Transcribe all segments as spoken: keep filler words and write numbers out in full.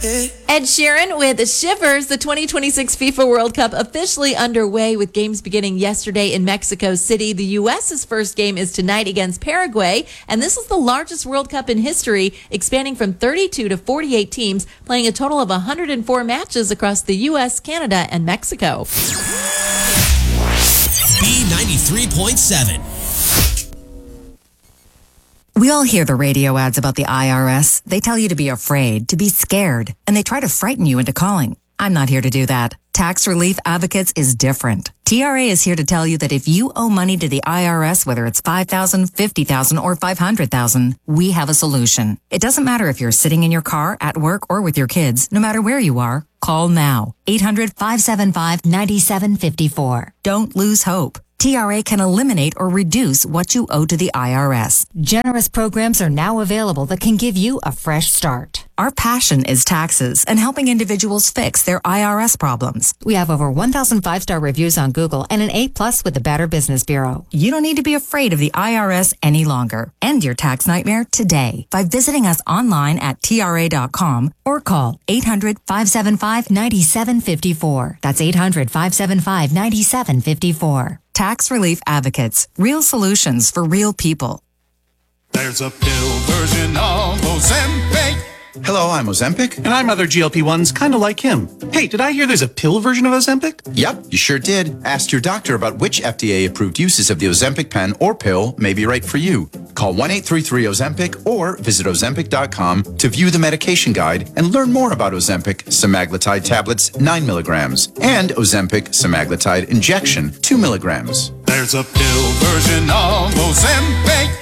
Ed Sheeran with Shivers. The twenty twenty-six FIFA World Cup officially underway with games beginning yesterday in Mexico City. The U S's first game is tonight against Paraguay, and this is the largest World Cup in history, expanding from thirty-two to forty-eight teams, playing a total of one hundred four matches across the U S, Canada, and Mexico. B ninety-three point seven. We all hear the radio ads about the I R S. They tell you to be afraid, to be scared, and they try to frighten you into calling. I'm not here to do that. Tax Relief Advocates is different. T R A is here to tell you that if you owe money to the I R S, whether it's five thousand dollars, fifty thousand dollars, or five hundred thousand dollars, we have a solution. It doesn't matter if you're sitting in your car, at work, or with your kids. No matter where you are, call now. eight hundred, five seven five, nine seven five four. Don't lose hope. T R A can eliminate or reduce what you owe to the I R S. Generous programs are now available that can give you a fresh start. Our passion is taxes and helping individuals fix their I R S problems. We have over one thousand five-star reviews on Google and an A plus with the Better Business Bureau. You don't need to be afraid of the I R S any longer. End your tax nightmare today by visiting us online at T R A dot com or call eight hundred, five seven five, nine seven five four. That's eight hundred, five seven five, nine seven five four. Tax Relief Advocates. Real solutions for real people. There's a pill version of Ozempic. Hello, I'm Ozempic. And I'm other G L P ones kind of like him. Hey, did I hear there's a pill version of Ozempic? Yep, you sure did. Ask your doctor about which F D A-approved uses of the Ozempic pen or pill may be right for you. Call one eight three three Ozempic or visit Ozempic dot com to view the medication guide and learn more about Ozempic semaglutide tablets nine milligrams and Ozempic semaglutide injection two milligrams. There's a pill version of Ozempic.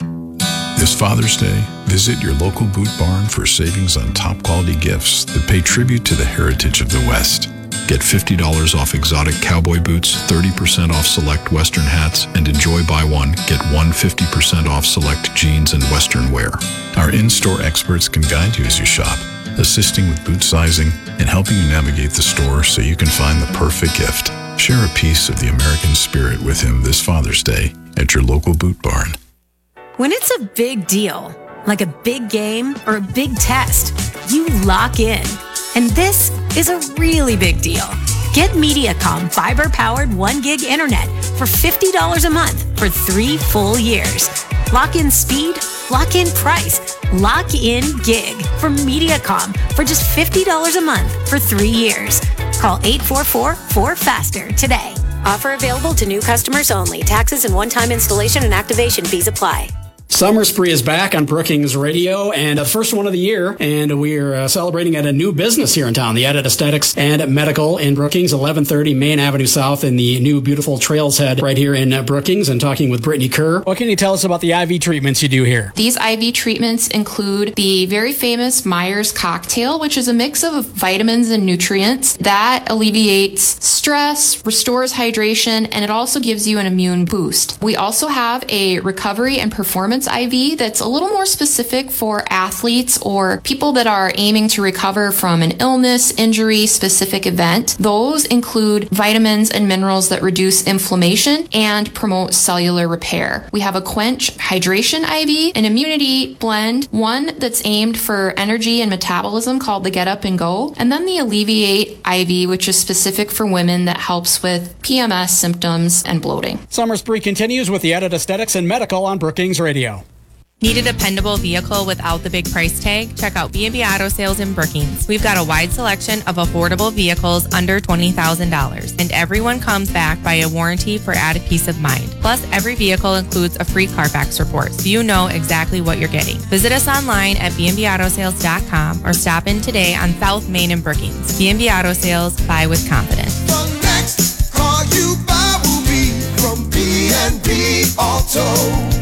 This Father's Day, visit your local Boot Barn for savings on top quality gifts that pay tribute to the heritage of the West. Get fifty dollars off exotic cowboy boots, thirty percent off select Western hats, and enjoy buy one, get one fifty percent off select jeans and Western wear. Our in-store experts can guide you as you shop, assisting with boot sizing and helping you navigate the store so you can find the perfect gift. Share a piece of the American spirit with him this Father's Day at your local Boot Barn. When it's a big deal, like a big game or a big test, you lock in. And this is a really big deal. Get Mediacom fiber-powered one gig internet for fifty dollars a month for three full years. Lock in speed, lock in price, lock in gig from Mediacom for just fifty dollars a month for three years. Call eight four four, four faster today. Offer available to new customers only. Taxes and one-time installation and activation fees apply. Summer Spree is back on Brookings Radio, and the first one of the year, and we're uh, celebrating at a new business here in town, the Edit Aesthetics and Medical in Brookings, eleven thirty Main Avenue South in the new beautiful Trails Head right here in uh, Brookings, and talking with Brittany Kerr. What can you tell us about the I V treatments you do here? These I V treatments include the very famous Myers cocktail, which is a mix of vitamins and nutrients that alleviates stress, restores hydration, and it also gives you an immune boost. We also have a recovery and performance I V that's a little more specific for athletes or people that are aiming to recover from an illness, injury, specific event. Those include vitamins and minerals that reduce inflammation and promote cellular repair. We have a Quench Hydration I V, an immunity blend, one that's aimed for energy and metabolism called the Get Up and Go, and then the Alleviate I V, which is specific for women that helps with P M S symptoms and bloating. Summer Spree continues with the Edit Aesthetics and Medical on Brookings Radio. Need a dependable vehicle without the big price tag? Check out B and B Auto Sales in Brookings. We've got a wide selection of affordable vehicles under twenty thousand dollars, and everyone comes back by a warranty for added peace of mind. Plus, every vehicle includes a free Carfax report, so you know exactly what you're getting. Visit us online at b and b auto sales dot com or stop in today on South Main in Brookings. B and B Auto Sales, buy with confidence. The next car you buy will be from B and B Auto.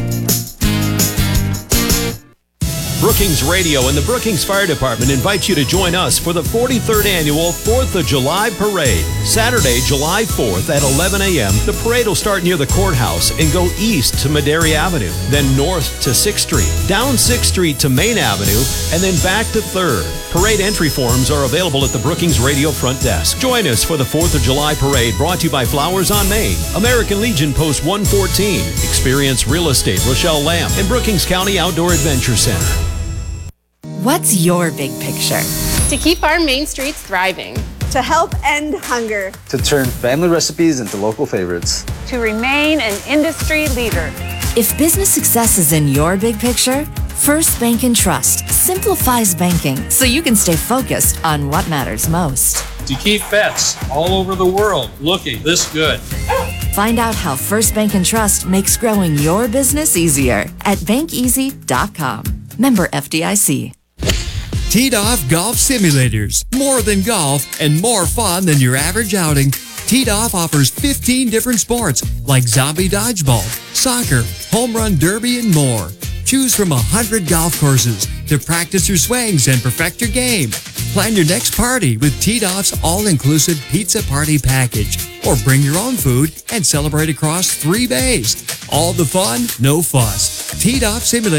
Brookings Radio and the Brookings Fire Department invite you to join us for the forty-third Annual fourth of July Parade. Saturday, July fourth at eleven a.m., the parade will start near the courthouse and go east to Madera Avenue, then north to sixth Street, down sixth Street to Main Avenue, and then back to third. Parade entry forms are available at the Brookings Radio front desk. Join us for the fourth of July Parade, brought to you by Flowers on Main, American Legion Post one fourteen, Experience Real Estate, Rochelle Lamb, and Brookings County Outdoor Adventure Center. What's your big picture? To keep our main streets thriving. To help end hunger. To turn family recipes into local favorites. To remain an industry leader. If business success is in your big picture, First Bank and Trust simplifies banking so you can stay focused on what matters most. To keep vets all over the world looking this good. Find out how First Bank and Trust makes growing your business easier at bank easy dot com. Member F D I C. Teed Off Golf Simulators. More than golf and more fun than your average outing. Teed Off offers fifteen different sports like zombie dodgeball, soccer, home run derby, and more. Choose from one hundred golf courses to practice your swings and perfect your game. Plan your next party with Teed Off's all-inclusive pizza party package. Or bring your own food and celebrate across three bays. All the fun, no fuss. Teed Off Simulators.